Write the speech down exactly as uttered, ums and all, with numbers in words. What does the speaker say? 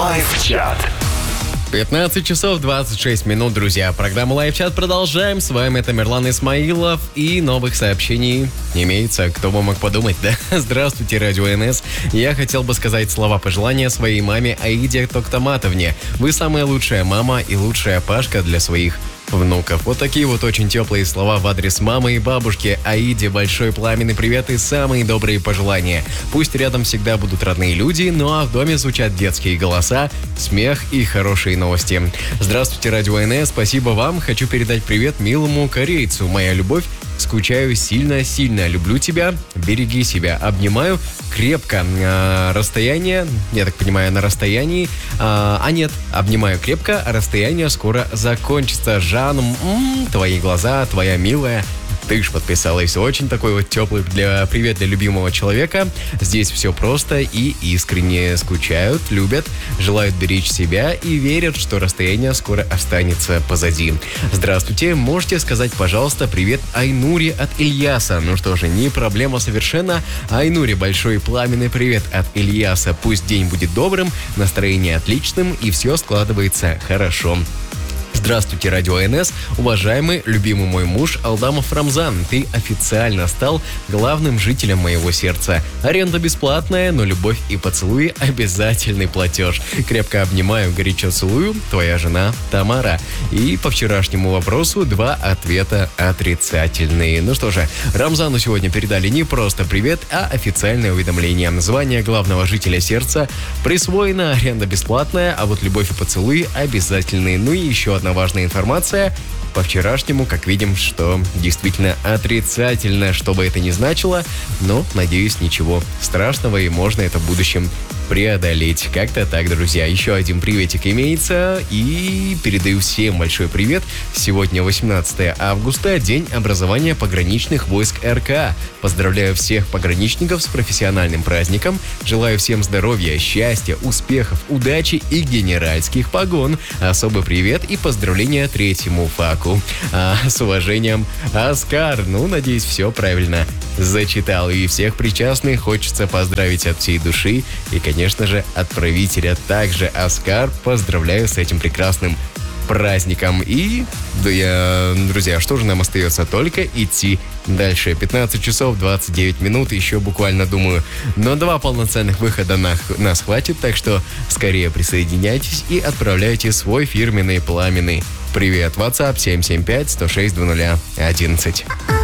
Лайв-чат. пятнадцать часов двадцать шесть минут, друзья. Программа Лайв-чат продолжаем. С вами Тамерлан Исмаилов. И новых сообщений не имеется. Кто бы мог подумать, да? Здравствуйте, Радио эн эс. Я хотел бы сказать слова пожелания своей маме Аиде Токтаматовне. Вы самая лучшая мама и лучшая Пашка для своих внуков. Вот такие вот очень теплые слова в адрес мамы и бабушки. Аиде большой пламенный привет и самые добрые пожелания. Пусть рядом всегда будут родные люди, ну а в доме звучат детские голоса, смех и хорошие новости. Здравствуйте, Радио эн эс, спасибо вам. Хочу передать привет милому корейцу. Моя любовь. Скучаю сильно-сильно. Люблю тебя. Береги себя. Обнимаю крепко. А, расстояние, я так понимаю, на расстоянии. А, а нет, обнимаю крепко, а расстояние скоро закончится. Жан, м-м, твои глаза, твоя милая. Ты ж подписалась. Очень такой вот теплый для привет для любимого человека. Здесь все просто и искренне скучают, любят, желают беречь себя и верят, что расстояние скоро останется позади. Здравствуйте. Можете сказать, пожалуйста, привет Айнуре от Ильяса? Ну что же, не проблема совершенно. Айнуре большой пламенный привет от Ильяса. Пусть день будет добрым, настроение отличным и все складывается хорошо. Здравствуйте, Радио эн эс. Уважаемый, любимый мой муж Алдамов Рамзан, ты официально стал главным жителем моего сердца. Аренда бесплатная, но любовь и поцелуи – обязательный платеж. Крепко обнимаю, горячо целую, твоя жена Тамара. И по вчерашнему вопросу два ответа отрицательные. Ну что же, Рамзану сегодня передали не просто привет, а официальное уведомление. Звание главного жителя сердца присвоено, аренда бесплатная, а вот любовь и поцелуи обязательные. Ну и еще одна важная информация. По вчерашнему, как видим, что действительно отрицательно, что бы это ни значило, но, надеюсь, ничего страшного и можно это в будущем преодолеть. Как-то так, друзья. Еще один приветик имеется и передаю всем большой привет. Сегодня восемнадцатое августа, день образования пограничных войск эр ка. Поздравляю всех пограничников с профессиональным праздником. Желаю всем здоровья, счастья, успехов, удачи и генеральских погон. Особый привет и поздравления третьему факу. А, с уважением, Оскар. Ну, надеюсь, все правильно зачитал. И всех причастных хочется поздравить от всей души. И, конечно же, отправителя также, Оскар. Поздравляю с этим прекрасным праздником. И, да я, друзья, что же нам остается? Только идти дальше. пятнадцать часов двадцать девять минут, еще буквально, думаю, но два полноценных выхода на, нас хватит, так что скорее присоединяйтесь и отправляйте свой фирменный пламенный привет. WhatsApp семь семь пять сто шесть двадцать одиннадцать.